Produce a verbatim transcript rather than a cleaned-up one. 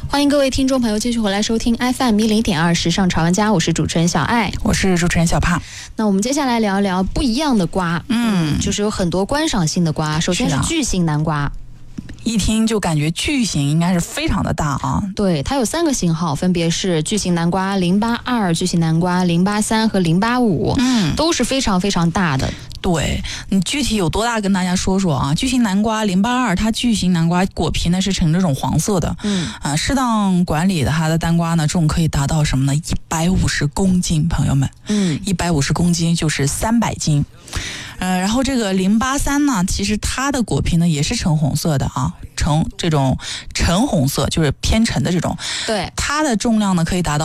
欢迎各位听众朋友继续回来收听 F M 一零点二时尚潮玩家，我是主持人小爱， 我是主持人小胖。 那我们接下来聊一聊不一样的瓜，嗯，就是有很多观赏性的瓜。首先是巨型南瓜， 一听就感觉巨型应该是非常的大啊。 对，它有三个型号，分别是巨型南瓜零八二、巨型南瓜零八三和零八五，嗯，都是非常非常大的。 对，你具体有多大跟大家说说啊？巨型南瓜零八二，它巨型南瓜果皮呢是呈这种黄色的，嗯啊，适当管理的它的单瓜呢重可以达到什么呢？一百五十公斤，朋友们，嗯，一百五十公斤就是三百斤。呃，然后这个零八三呢，其实它的果皮呢也是橙红色的啊，橙这种橙红色就是偏橙的这种， 对， 它的重量呢可以达到